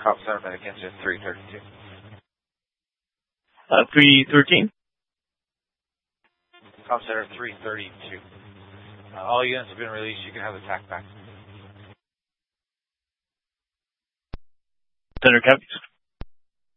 Cop Center, Medicansett 332. 313. Cop Center 332. All units have been released. You can have the TAC back. Center Copies.